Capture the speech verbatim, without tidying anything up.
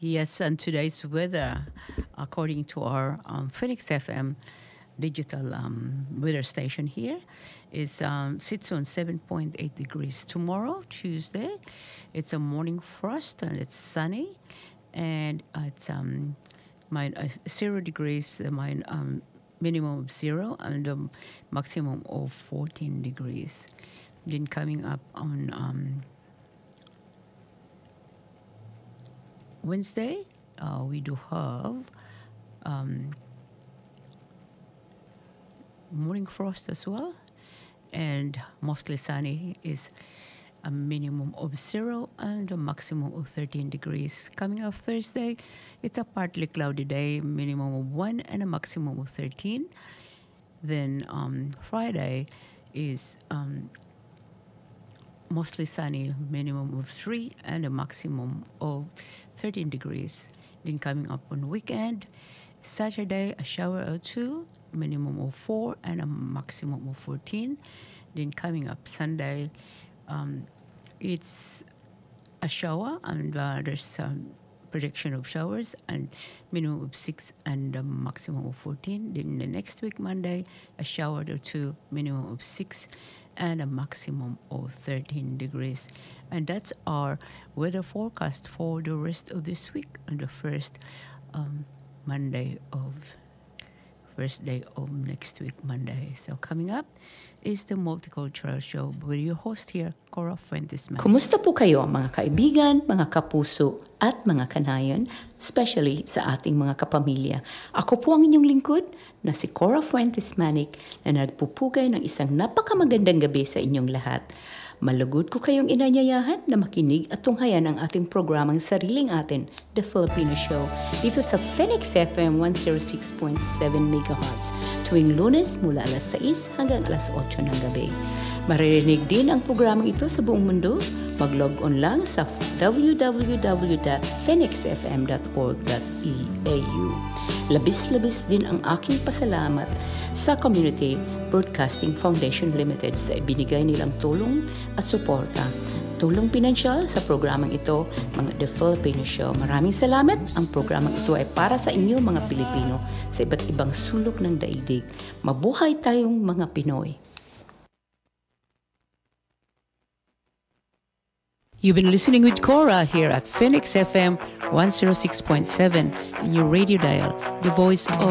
Yes, and today's weather, according to our um, Phoenix F M digital um, weather station here, is um, sits on seven point eight degrees. Tomorrow, Tuesday, it's a morning frost and it's sunny, and it's um, mine, uh, zero degrees, uh, mine, um, minimum of zero and a maximum of fourteen degrees. Then coming up on um, Wednesday, uh, we do have um, morning frost as well, and mostly sunny is a minimum of zero and a maximum of thirteen degrees. Coming up Thursday, it's a partly cloudy day, minimum of one and a maximum of thirteen. Then um, Friday is um, mostly sunny, minimum of three and a maximum of thirteen degrees. Then coming up on weekend, Saturday, a shower or two, minimum of four and a maximum of fourteen. Then coming up Sunday, um, it's a shower and uh, there's some prediction of showers and minimum of six and a maximum of fourteen. Then the next week, Monday, a shower or two, minimum of six and a maximum of thirteen degrees. And that's our weather forecast for the rest of this week on the first um, Monday of first day of next week, Monday. So coming up is the Multicultural Show with your host here, Cora Fuentes. Kumusta po kayo mga kaibigan, mga kapuso at mga kanayon, especially sa ating mga kapamilya. Ako po ang inyong lingkod na si Cora Fuentes Manic na nagpupugay ng isang napakamagandang gabi sa inyong lahat. Malugod ko kayong inanyayahan na makinig at tunghayan ang ating programang Sariling Atin, The Filipino Show, dito sa Phoenix F M one oh six point seven megahertz tuwing Lunes mula alas sais hanggang alas otso ng gabi. Maririnig din ang programang ito sa buong mundo. Mag-log on lang sa w w w dot phoenix f m dot org dot a u. Labis-labis din ang aking pasalamat sa Community Broadcasting Foundation Limited sa ibinigay nilang tulong at suporta. Tulong pinansyal sa programang ito, mga The Filipino Show. Maraming salamat. Ang programang ito ay para sa inyo mga Pilipino sa iba't ibang sulok ng daigdig. Mabuhay tayong mga Pinoy. You've been listening with Cora here at Phoenix F M one oh six point seven in your radio dial, the voice of